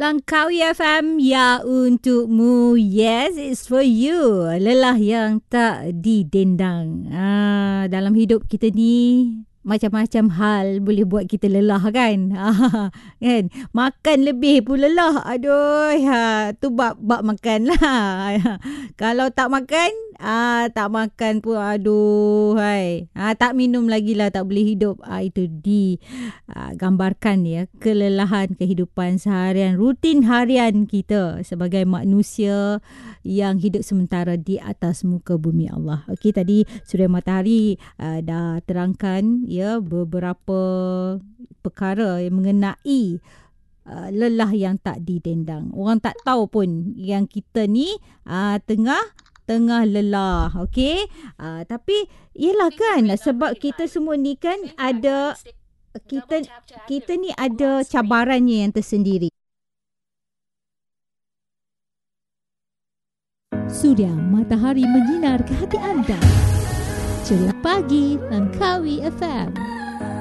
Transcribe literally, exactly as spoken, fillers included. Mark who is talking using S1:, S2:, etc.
S1: Langkawi F M, ya untukmu. Yes, it's for you. Lelah yang tak didendang. Ah, dalam hidup kita ni macam-macam hal boleh buat kita lelah kan. Ah, kan? Makan lebih pun lelah. Aduh, ha, tu bab bab makan lah. Kalau tak makan, ah tak makan pun aduh hai. Ah tak minum lagi lah, tak boleh hidup. Ah itu di ah, gambarkan ya kelelahan kehidupan seharian, rutin harian kita sebagai manusia yang hidup sementara di atas muka bumi Allah. Okey, tadi Suria Matahari uh, dah terangkan ya beberapa perkara yang mengenai uh, lelah yang tak didendang. Orang tak tahu pun yang kita ni uh, tengah tengah lelah. Okey, uh, tapi yelah kan, sebab kita semua ni kan ada kita kita ni ada cabarannya yang tersendiri. Suria Matahari menyinar ke hati anda. Celah pagi Langkawi F M.